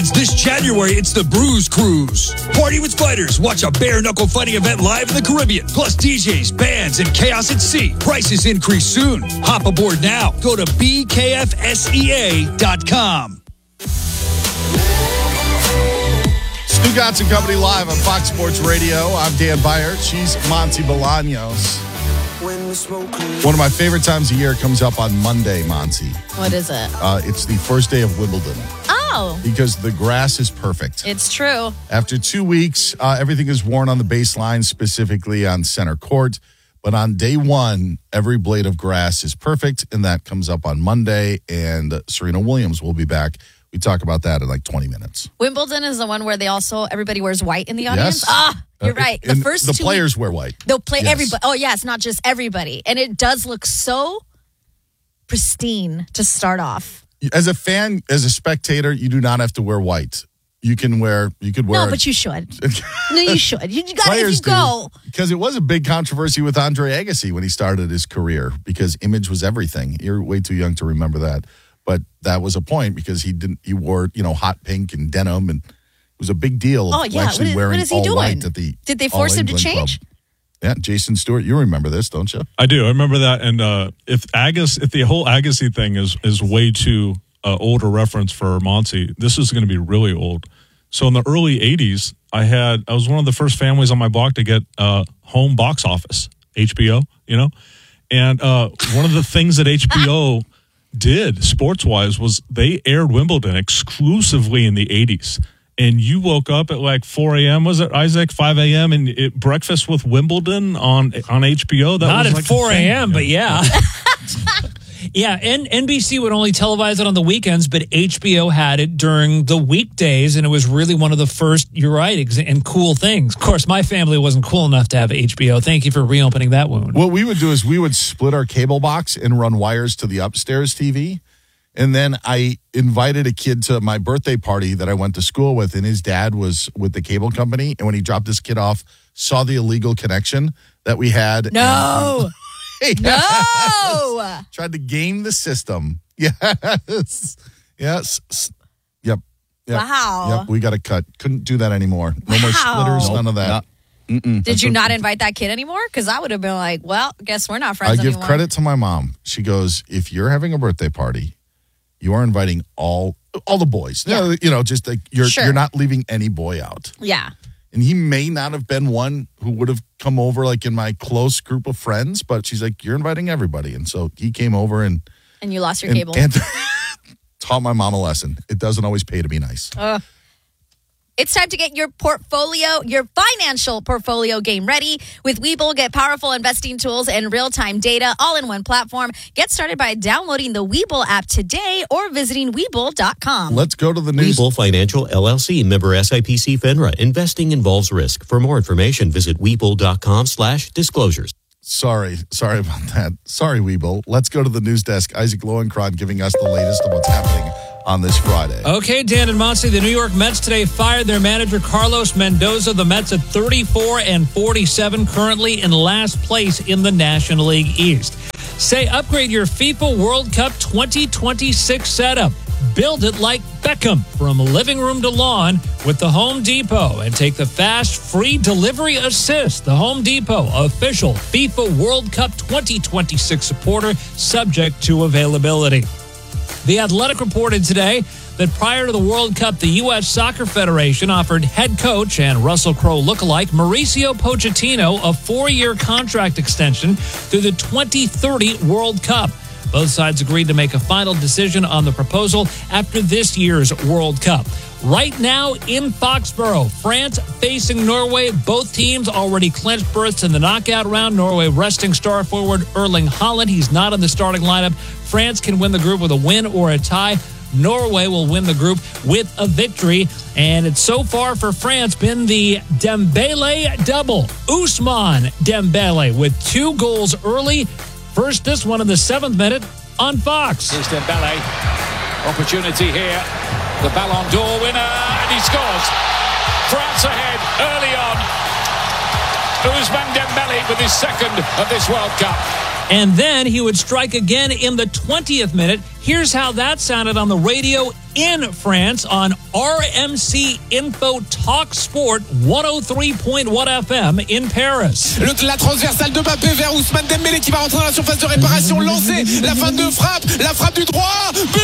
Friends, this January, it's the Bruise Cruise. Party with fighters. Watch a bare-knuckle fighting event live in the Caribbean. Plus DJs, bands, and chaos at sea. Prices increase soon. Hop aboard now. Go to bkfsea.com. Stu Gatz and Company live on Fox Sports Radio. I'm Dan Byer. She's Monty Bolaños. One of my favorite times of year comes up on Monday, Monty. What is it? It's the first day of Wimbledon. Oh. Because the grass is perfect. It's true. After 2 weeks, everything is worn on the baseline, specifically on center court. But on day one, every blade of grass is perfect, and that comes up on Monday, and Serena Williams will be back. We talk about that in like 20 minutes. Wimbledon is the one where everybody wears white in the audience? Yes. You're right. The players wear white. They'll play Yes. everybody. Oh, yeah, it's not just everybody. And it does look so pristine to start off. As a fan, as a spectator, you do not have to wear white. You could wear. No, but you should. No, you should. You got to, if you go. Because it was a big controversy with Andre Agassi when he started his career because image was everything. You're way too young to remember that. But that was a point because he wore, hot pink and denim, and it was a big deal. Oh, yeah. Wearing what is he all doing? white at the Did they force him to All-England change? Club. Yeah, Jason Stewart, you remember this, don't you? I do. I remember that. And if the whole Agassi thing is way too old a reference for Monty, this is going to be really old. So in the early 80s, I was one of the first families on my block to get home box office, HBO, And one of the things that HBO did sports-wise was they aired Wimbledon exclusively in the 80s. And you woke up at like 4 a.m., was it, Isaac? 5 a.m. and breakfast with Wimbledon on HBO? That Not was at like 4 a.m., but yeah. Yeah, and NBC would only televise it on the weekends, but HBO had it during the weekdays, and it was really one of the first, you're right, and cool things. Of course, my family wasn't cool enough to have HBO. Thank you for reopening that wound. What we would do is we would split our cable box and run wires to the upstairs TV. And then I invited a kid to my birthday party that I went to school with, and his dad was with the cable company. And when he dropped this kid off, saw the illegal connection that we had. No. No. Tried to game the system. Yes. Yes. Yep. Wow. Yep. We got to cut. Couldn't do that anymore. No more splitters. None of that. Did you not invite that kid anymore? Because I would have been like, well, guess we're not friends anymore. I give credit to my mom. She goes, if you're having a birthday party, you are inviting all the boys. Yeah. Just like you're not leaving any boy out. Yeah. And he may not have been one who would have come over like in my close group of friends, but she's like, you're inviting everybody. And so he came over and you lost your cable. And taught my mom a lesson. It doesn't always pay to be nice. It's time to get your financial portfolio game ready. With Webull, get powerful investing tools and real-time data all in one platform. Get started by downloading the Webull app today or visiting Webull.com. Let's go to the news. Webull Financial LLC, member SIPC FINRA. Investing involves risk. For more information, visit Webull.com/disclosures. Sorry about that. Sorry, Webull. Let's go to the news desk. Isaac Lowenkron giving us the latest of what's happening on this Friday. Okay, Dan and Monty, the New York Mets today fired their manager, Carlos Mendoza. The Mets at 34-47, currently in last place in the National League East. Say, upgrade your FIFA World Cup 2026 setup. Build it like Beckham, from living room to lawn with the Home Depot, and take the fast, free delivery assist. The Home Depot, official FIFA World Cup 2026 supporter, subject to availability. The Athletic reported today that prior to the World Cup, the U.S. Soccer Federation offered head coach and Russell Crowe lookalike Mauricio Pochettino a 4-year contract extension through the 2030 World Cup. Both sides agreed to make a final decision on the proposal after this year's World Cup. Right now in Foxborough, France facing Norway. Both teams already clinched berths in the knockout round. Norway resting star forward Erling Haaland. He's not in the starting lineup. France can win the group with a win or a tie. Norway will win the group with a victory. And it's so far for France been the Dembele double. Ousmane Dembele with 2 goals early. First, this one in the 7th minute on Fox. Here's Dembele. Opportunity here. The Ballon d'Or winner, and he scores. France ahead early on. Ousmane Dembele with his second of this World Cup. And then he would strike again in the 20th minute. Here's how that sounded on the radio in France on RMC Info Talk Sport 103.1 FM in Paris. La transversale de Mbappé vers Ousmane Dembélé qui va rentrer dans la surface de réparation, lancé, la fin de frappe, la frappe du droit, but!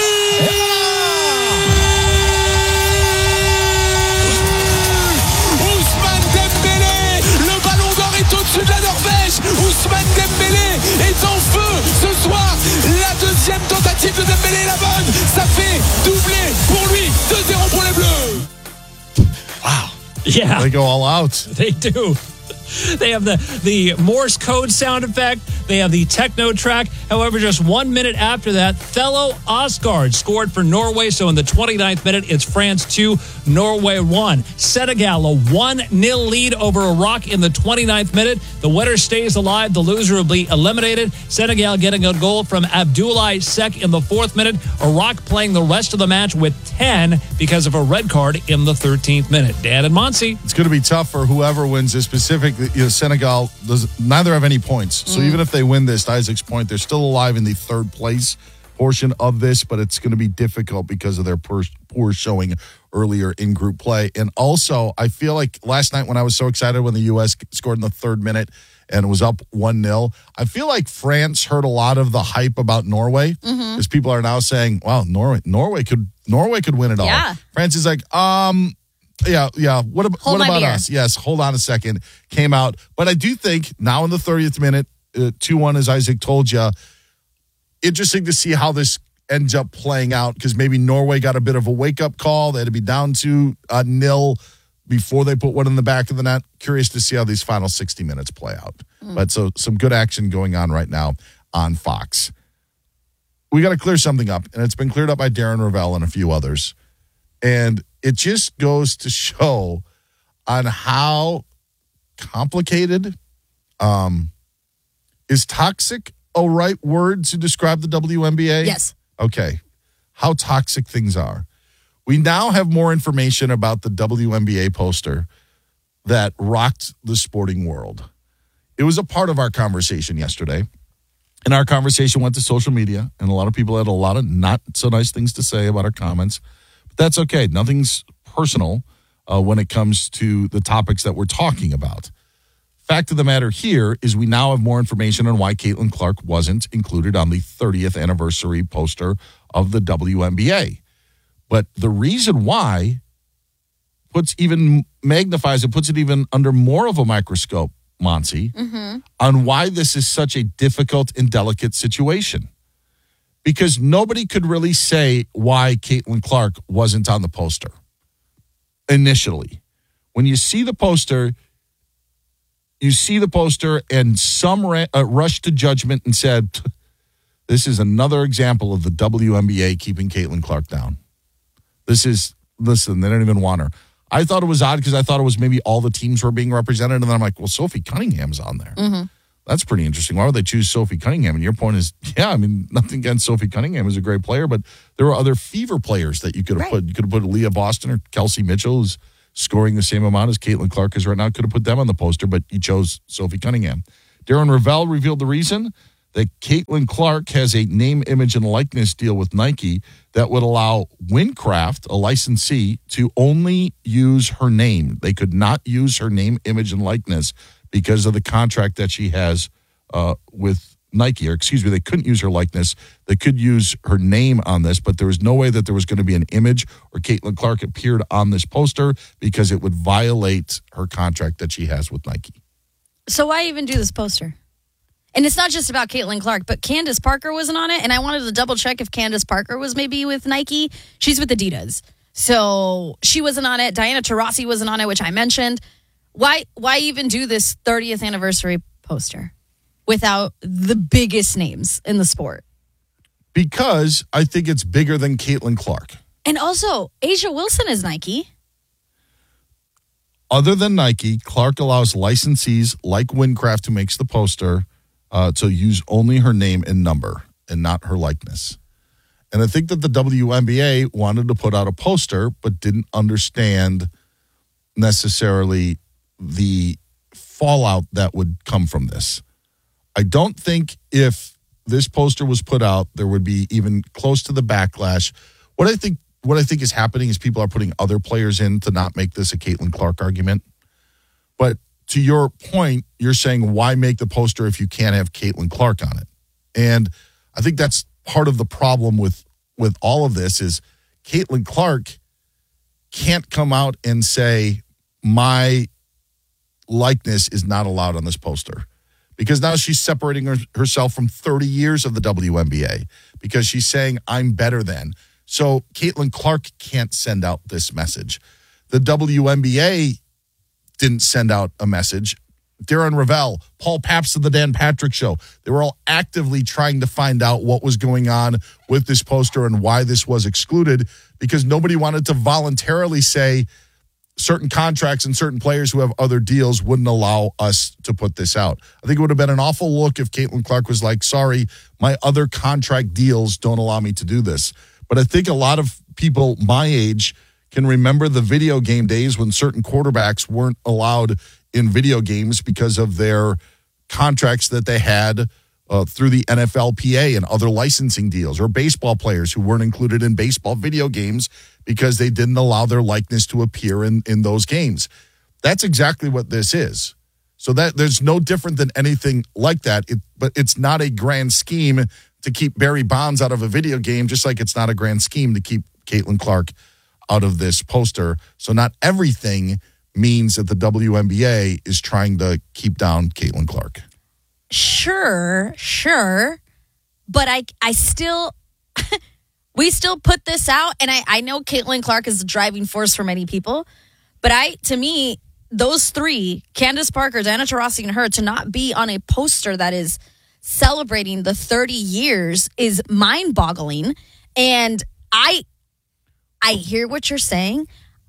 Ousmane Dembélé, le ballon d'or est au-dessus de la Norvège. Ousmane Dembélé est en feu ce soir. La deuxième tentative de Dembélé est la bonne. Ça fait doubler pour lui. 2-0 pour les Bleus. Wow. Yeah. They go all out. They do. They have the Morse code sound effect. They have the techno track. However, just 1 minute after that, Thelo Osgaard scored for Norway. So in the 29th minute, it's France 2, Norway 1. Senegal, a 1-0 lead over Iraq in the 29th minute. The winner stays alive. The loser will be eliminated. Senegal getting a goal from Abdoulaye Seck in the 4th minute. Iraq playing the rest of the match with 10 because of a red card in the 13th minute. Dan and Monsi. It's going to be tough for whoever wins this Pacific. Senegal does neither have any points. So even if they win this, to Isaac's point, they're still alive in the third place portion of this, but it's going to be difficult because of their poor showing earlier in group play. And also, I feel like last night when I was so excited when the U.S. scored in the 3rd minute and was up 1-0, I feel like France heard a lot of the hype about Norway because people are now saying, wow, Norway could win it all. Yeah. France is like, Yeah. What about us? Yes, hold on a second. Came out. But I do think now in the 30th minute, 2-1, as Isaac told you, interesting to see how this ends up playing out because maybe Norway got a bit of a wake-up call. They had to be down to 0 before they put one in the back of the net. Curious to see how these final 60 minutes play out. But so some good action going on right now on Fox. We got to clear something up, and it's been cleared up by Darren Ravel and a few others. And it just goes to show on how complicated is toxic a right word to describe the WNBA? Yes. Okay. How toxic things are. We now have more information about the WNBA poster that rocked the sporting world. It was a part of our conversation yesterday. And our conversation went to social media, and a lot of people had a lot of not so nice things to say about our comments. But that's okay. Nothing's personal when it comes to the topics that we're talking about. Fact of the matter here is we now have more information on why Caitlin Clark wasn't included on the 30th anniversary poster of the WNBA. But the reason why magnifies it, puts it even under more of a microscope, Monty, on why this is such a difficult and delicate situation. Because nobody could really say why Caitlin Clark wasn't on the poster initially. When you see the poster, and some rushed to judgment and said, this is another example of the WNBA keeping Caitlin Clark down. Listen, they don't even want her. I thought it was odd because I thought it was maybe all the teams were being represented. And then I'm like, well, Sophie Cunningham's on there. That's pretty interesting. Why would they choose Sophie Cunningham? And your point is, nothing against Sophie Cunningham is a great player, but there were other fever players that you could have put. You could have put Leah Boston or Kelsey Mitchell, who's scoring the same amount as Caitlin Clark is right now. Could have put them on the poster, but you chose Sophie Cunningham. Darren Ravel revealed the reason that Caitlin Clark has a name, image, and likeness deal with Nike that would allow Windcraft, a licensee, to only use her name. They could not use her name, image, and likeness because of the contract that she has with Nike. Or excuse me, they couldn't use her likeness. They could use her name on this, but there was no way that there was going to be an image or Caitlin Clark appeared on this poster because it would violate her contract that she has with Nike. So why even do this poster? And it's not just about Caitlin Clark, but Candace Parker wasn't on it. And I wanted to double check if Candace Parker was maybe with Nike. She's with Adidas. So she wasn't on it. Diana Taurasi wasn't on it, which I mentioned. Why even do this 30th anniversary poster without the biggest names in the sport? Because I think it's bigger than Caitlin Clark. And also, Asia Wilson is Nike. Other than Nike, Clark allows licensees like Windcraft, who makes the poster, to use only her name and number and not her likeness. And I think that the WNBA wanted to put out a poster but didn't understand necessarily the fallout that would come from this. I don't think if this poster was put out, there would be even close to the backlash. What I think what I think is happening is people are putting other players in to not make this a Caitlin Clark argument. But to your point, you're saying why make the poster if you can't have Caitlin Clark on it? And I think that's part of the problem with all of this is Caitlin Clark can't come out and say my likeness is not allowed on this poster because now she's separating herself from 30 years of the WNBA because she's saying I'm better than. So Caitlin Clark can't send out this message. The WNBA didn't send out a message. Darren Ravel, Paul Pabst of the Dan Patrick Show, they were all actively trying to find out what was going on with this poster and why this was excluded because nobody wanted to voluntarily say certain contracts and certain players who have other deals wouldn't allow us to put this out. I think it would have been an awful look if Caitlin Clark was like, sorry, my other contract deals don't allow me to do this. But I think a lot of people my age can remember the video game days when certain quarterbacks weren't allowed in video games because of their contracts that they had through the NFLPA and other licensing deals, or baseball players who weren't included in baseball video games because they didn't allow their likeness to appear in those games. That's exactly what this is. So that there's no different than anything like that. But it's not a grand scheme to keep Barry Bonds out of a video game, just like it's not a grand scheme to keep Caitlin Clark out of this poster. So not everything means that the WNBA is trying to keep down Caitlin Clark. Sure. But I still, we still put this out. And I know Caitlin Clark is the driving force for many people. But to me, those three, Candace Parker, Diana Taurasi, and her, to not be on a poster that is celebrating the 30 years is mind-boggling. And I hear what you're saying.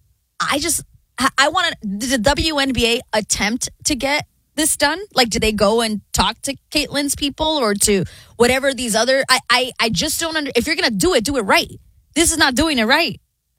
I want to. Did the WNBA attempt to get this done? Like, did they go and talk to Caitlin's people or to whatever these other? I just don't under. If you're gonna do it right. This is not doing it right.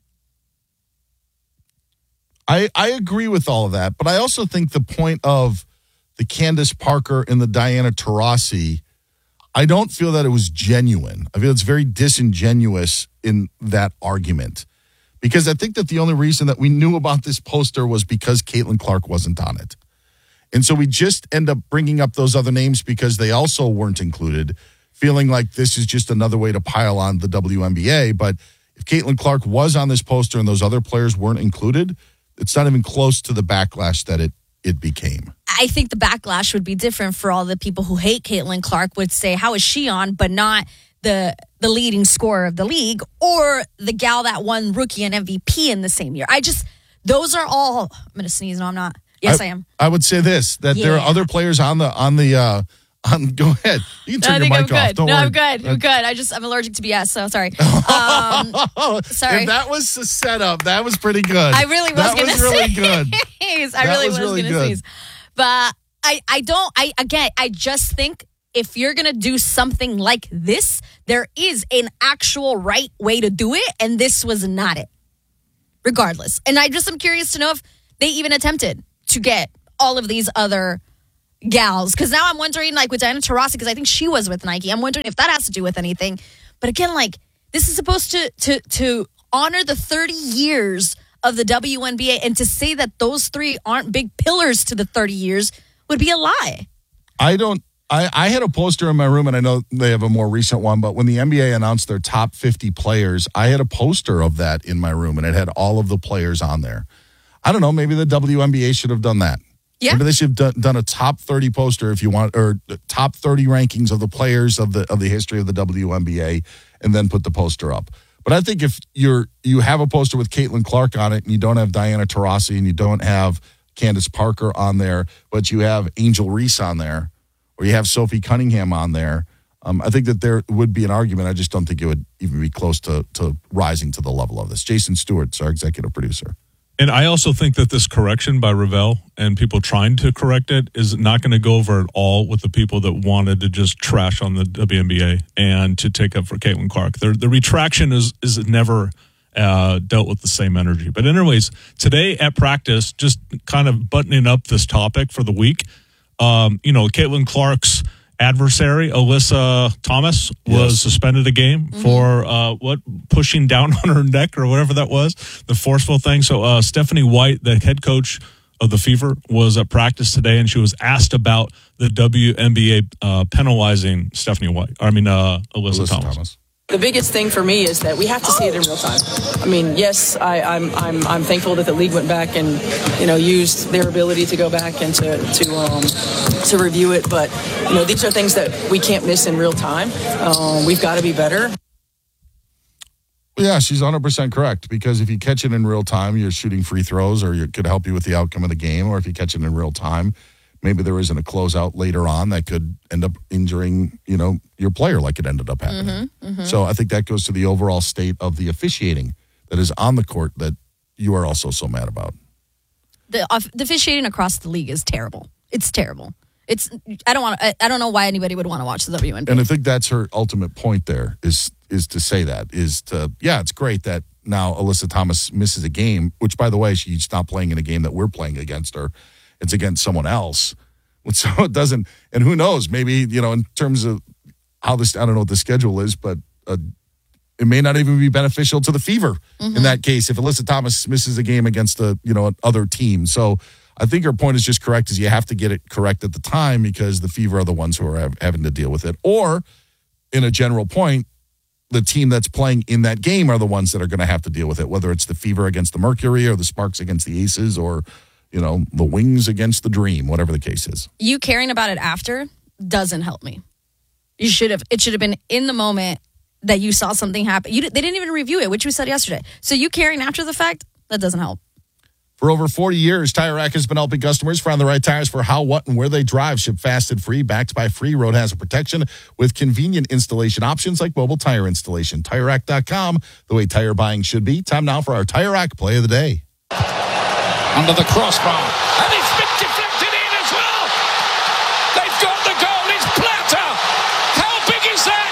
I agree with all of that, but I also think the point of the Candace Parker and the Diana Taurasi, I don't feel that it was genuine. I feel it's very disingenuous in that argument. Because I think that the only reason that we knew about this poster was because Caitlin Clark wasn't on it. And so we just end up bringing up those other names because they also weren't included, feeling like this is just another way to pile on the WNBA. But if Caitlin Clark was on this poster and those other players weren't included, it's not even close to the backlash that it became. I think the backlash would be different for all the people who hate Caitlin Clark would say, how is she on, but not the leading scorer of the league or the gal that won rookie and MVP in the same year. Those are all, I'm going to sneeze. No, I'm not. Yes, I am. I would say this, that there are other players on the go ahead. You can turn your mic off. Don't worry. I'm good. I'm good. I'm allergic to BS, so sorry. Sorry. If that was the setup, that was pretty good. I really was going to sneeze. Really good. I really was going to sneeze. But I just think if you're going to do something like this, there is an actual right way to do it, and this was not it, regardless. And I'm curious to know if they even attempted to get all of these other gals. Because now I'm wondering, like with Diana Taurasi, because I think she was with Nike, I'm wondering if that has to do with anything. But again, like this is supposed to honor the 30 years of the WNBA, and to say that those three aren't big pillars to the 30 years would be a lie. I had a poster in my room, and I know they have a more recent one, but when the NBA announced their top 50 players, I had a poster of that in my room, and it had all of the players on there. I don't know, maybe the WNBA should have done that. Yeah. Maybe they should have done a top 30 poster if you want, or top 30 rankings of the players of the history of the WNBA, and then put the poster up. But I think if you have a poster with Caitlin Clark on it, and you don't have Diana Taurasi, and you don't have Candace Parker on there, but you have Angel Reese on there, or you have Sophie Cunningham on there, I think that there would be an argument. I just don't think it would even be close to rising to the level of this. Jason Stewart's our executive producer. And I also think that this correction by Ravel and people trying to correct it is not going to go over at all with the people that wanted to just trash on the WNBA and to take up for Caitlin Clark. The retraction is never dealt with the same energy. But anyways, today at practice, just kind of buttoning up this topic for the week, Caitlin Clark's adversary, Alyssa Thomas, was suspended a game for pushing down on her neck or whatever that was, the forceful thing. So Stephanie White, the head coach of the Fever, was at practice today, and she was asked about the WNBA penalizing Alyssa Thomas. The biggest thing for me is that we have to see it in real time. I mean, yes, I'm thankful that the league went back and used their ability to go back and to review it. But these are things that we can't miss in real time. We've got to be better. Yeah, she's 100% correct, because if you catch it in real time, you're shooting free throws, or it could help you with the outcome of the game. Or if you catch it in real time, maybe there isn't a closeout later on that could end up injuring, your player, like it ended up happening. So I think that goes to the overall state of the officiating that is on the court that you are also so mad about. The officiating across the league is terrible. It's terrible. I don't know why anybody would want to watch the WNBA. And I think that's her ultimate point there is to say that, it's great that now Alyssa Thomas misses a game, which, by the way, she's not playing in a game that we're playing against her. It's against someone else. So it doesn't, and who knows, maybe, in terms of how this, I don't know what the schedule is, but it may not even be beneficial to the Fever in that case if Alyssa Thomas misses a game against other team. So I think her point is just correct, is you have to get it correct at the time, because the Fever are the ones who are having to deal with it. Or, in a general point, the team that's playing in that game are the ones that are going to have to deal with it, whether it's the Fever against the Mercury or the Sparks against the Aces, or the Wings against the Dream, whatever the case is. You caring about it after doesn't help me. It should have been in the moment that you saw something happen. They didn't even review it, which we said yesterday. So you caring after the fact, that doesn't help. For over 40 years, Tire Rack has been helping customers find the right tires for how, what, and where they drive. Ship fast and free, backed by free road hazard protection with convenient installation options like mobile tire installation. TireRack.com, the way tire buying should be. Time now for our Tire Rack Play of the Day. Under the crossbar, and it's been deflected in as well. They've got the goal. It's Plata. How big is that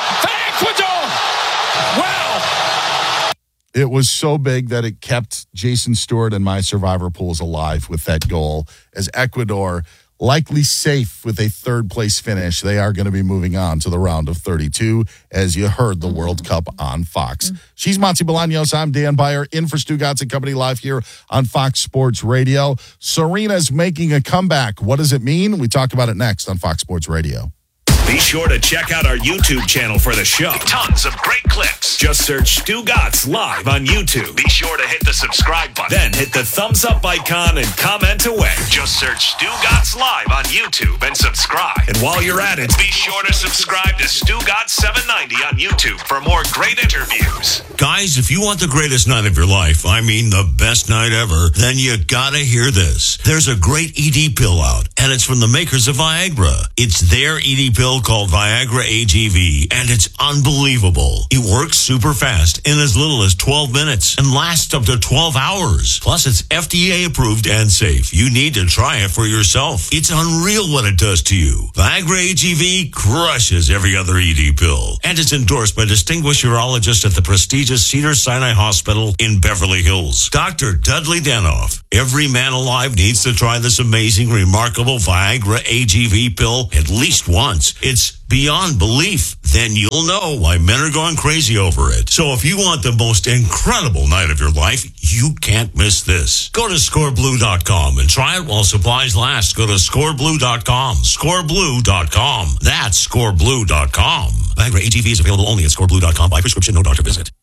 for Ecuador? Wow. It was so big that it kept Jason Stewart and my survivor pools alive with that goal, as Ecuador, likely safe with a third-place finish. They are going to be moving on to the round of 32, as you heard the World Cup on Fox. She's Monty Bolaños. I'm Dan Beyer, in for Stu Gatz and Company live here on Fox Sports Radio. Serena's making a comeback. What does it mean? We talk about it next on Fox Sports Radio. Be sure to check out our YouTube channel for the show. Tons of great clips. Just search Stu Gatz live on YouTube. Be sure to hit the subscribe button. Then hit the thumbs up icon and comment away. Just search Stu Gatz live on YouTube and subscribe. And while you're at it, be sure to subscribe to Stu Gatz 790 on YouTube for more great interviews. Guys, if you want the greatest night of your life, I mean the best night ever, then you gotta hear this. There's a great ED pill out, and it's from the makers of Viagra. It's their ED pill called Viagra AGV, and it's unbelievable. It works super fast in as little as 12 minutes and lasts up to 12 hours. Plus, it's FDA approved and safe. You need to try it for yourself. It's unreal what it does to you. Viagra AGV crushes every other ED pill, and it's endorsed by distinguished urologists at the prestigious Cedars-Sinai Hospital in Beverly Hills. Dr. Dudley Danoff. Every man alive needs to try this amazing, remarkable Viagra AGV pill at least once. It's beyond belief. Then you'll know why men are going crazy over it. So if you want the most incredible night of your life, you can't miss this. Go to scoreblue.com and try it while supplies last. Go to scoreblue.com. Scoreblue.com. That's scoreblue.com. Viagra AGV is available only at scoreblue.com by prescription, no doctor visit.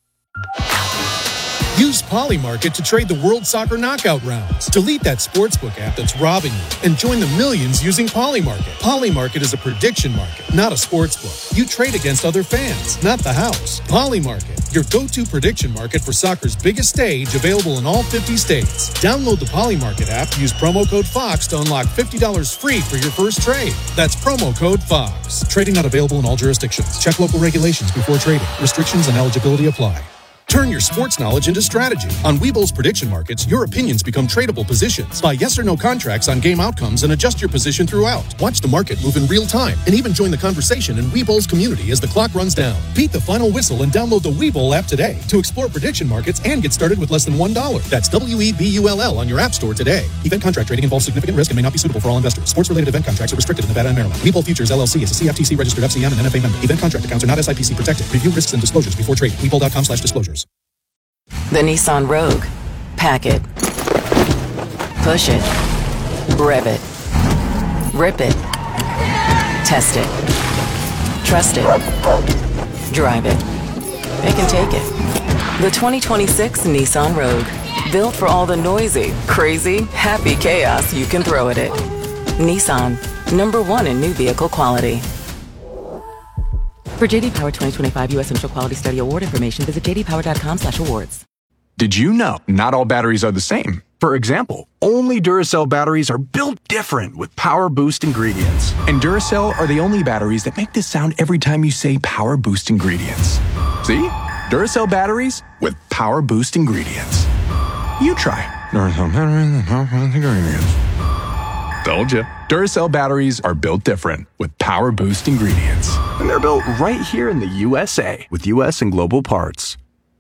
Use Polymarket to trade the World Soccer Knockout rounds. Delete that sportsbook app that's robbing you and join the millions using Polymarket. Polymarket is a prediction market, not a sportsbook. You trade against other fans, not the house. Polymarket, your go-to prediction market for soccer's biggest stage, available in all 50 states. Download the Polymarket app, use promo code FOX to unlock $50 free for your first trade. That's promo code FOX. Trading not available in all jurisdictions. Check local regulations before trading. Restrictions and eligibility apply. Turn your sports knowledge into strategy. On Webull's prediction markets, your opinions become tradable positions. Buy yes or no contracts on game outcomes and adjust your position throughout. Watch the market move in real time and even join the conversation in Webull's community as the clock runs down. Beat the final whistle and download the Webull app today to explore prediction markets and get started with less than $1. That's WEBULL on your app store today. Event contract trading involves significant risk and may not be suitable for all investors. Sports-related event contracts are restricted in Nevada and Maryland. Webull Futures LLC is a CFTC registered FCM and NFA member. Event contract accounts are not SIPC protected. Review risks and disclosures before trading. Webull.com/disclosures. The Nissan Rogue. Pack it. Push it. Rev it. Rip it. Test it. Trust it. Drive it. It can take it. The 2026 Nissan Rogue. Built for all the noisy, crazy, happy chaos you can throw at it. Nissan. #1 in new vehicle quality. For J.D. Power 2025 U.S. Initial Quality Study Award information, visit jdpower.com/awards. Did you know not all batteries are the same? For example, only Duracell batteries are built different with Power Boost ingredients. And Duracell are the only batteries that make this sound every time you say Power Boost ingredients. See? Duracell batteries with Power Boost ingredients. You try. Duracell batteries with Power Boost ingredients. Told you. Duracell batteries are built different with Power Boost ingredients. And they're built right here in the USA with US and global parts.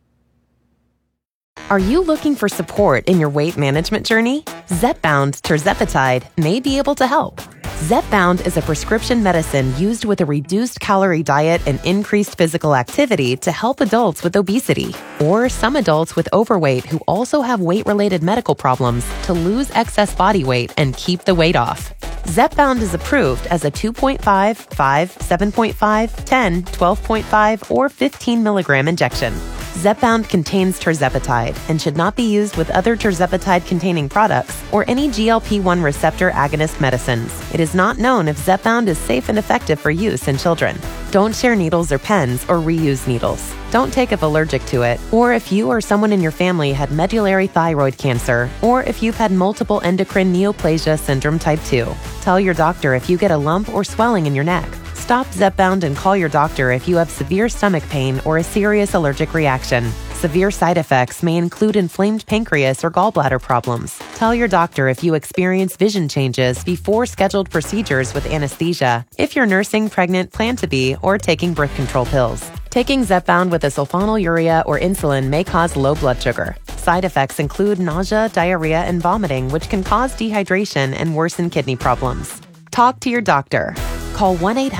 Are you looking for support in your weight management journey? Zepbound tirzepatide may be able to help. Zepbound is a prescription medicine used with a reduced calorie diet and increased physical activity to help adults with obesity or some adults with overweight who also have weight-related medical problems to lose excess body weight and keep the weight off. Zepbound is approved as a 2.5, 5, 7.5, 10, 12.5, or 15 milligram injection. Zepbound contains tirzepatide and should not be used with other tirzepatide-containing products or any GLP-1 receptor agonist medicines. It is not known if Zepbound is safe and effective for use in children. Don't share needles or pens or reuse needles. Don't take if allergic to it, or if you or someone in your family had medullary thyroid cancer, or if you've had multiple endocrine neoplasia syndrome type 2. Tell your doctor if you get a lump or swelling in your neck. Stop Zepbound and call your doctor if you have severe stomach pain or a serious allergic reaction. Severe side effects may include inflamed pancreas or gallbladder problems. Tell your doctor if you experience vision changes before scheduled procedures with anesthesia, if you're nursing, pregnant, plan to be, or taking birth control pills. Taking Zepbound with a sulfonylurea or insulin may cause low blood sugar. Side effects include nausea, diarrhea, and vomiting, which can cause dehydration and worsen kidney problems. Talk to your doctor. Call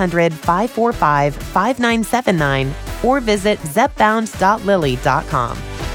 1-800-545-5979 or visit zepbound.lily.com.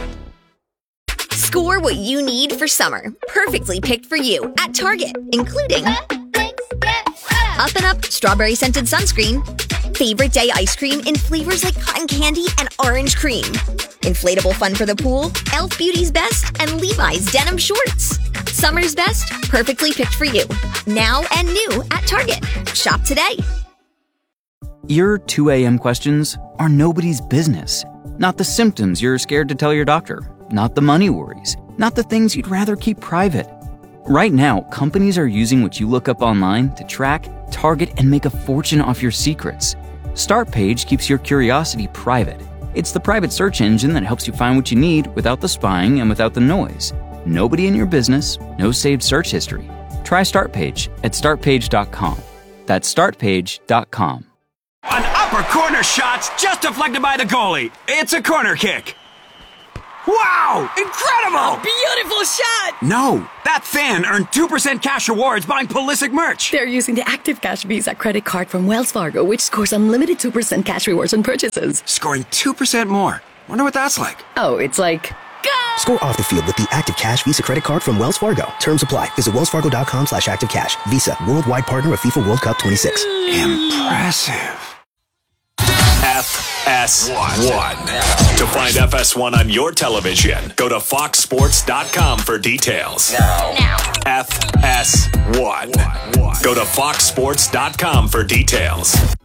Score what you need for summer. Perfectly picked for you at Target, including Up and Up Strawberry Scented Sunscreen, Favorite Day Ice Cream in flavors like cotton candy and orange cream, Inflatable Fun for the Pool, Elf Beauty's Best, and Levi's Denim Shorts. Summer's best, perfectly picked for you. Now and new at Target. Shop today. Your 2 a.m. questions are nobody's business. Not the symptoms you're scared to tell your doctor. Not the money worries. Not the things you'd rather keep private. Right now, companies are using what you look up online to track, target, and make a fortune off your secrets. Startpage keeps your curiosity private. It's the private search engine that helps you find what you need without the spying and without the noise. Nobody in your business, no saved search history. Try Startpage at startpage.com. That's startpage.com. An upper corner shot's just deflected by the goalie. It's a corner kick. Wow! Incredible! A beautiful shot! No, that fan earned 2% cash rewards buying Pulisic merch. They're using the Active Cash Visa credit card from Wells Fargo, which scores unlimited 2% cash rewards on purchases. Scoring 2% more. Wonder what that's like. Oh, it's like... Score off the field with the Active Cash Visa credit card from Wells Fargo. Terms apply. Visit wellsfargo.com/activecash. Visa, worldwide partner of FIFA World Cup 26. Impressive. FS1. To find FS1 on your television, go to foxsports.com for details. Now. FS1. Go to foxsports.com for details.